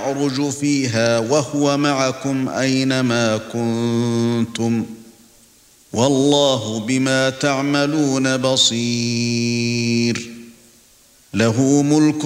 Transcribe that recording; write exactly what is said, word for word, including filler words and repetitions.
يعرج فيها وهو معكم أينما كنتم والله بما تعملون بصير له ملك